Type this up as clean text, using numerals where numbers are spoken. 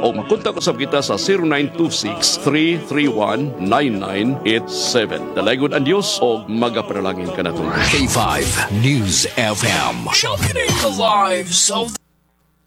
o makontak usab kita sa 0926-331-9987. Dalaygon ang Diyos o magapanalangin ka natin. K5 News FM. Sharpening the lives of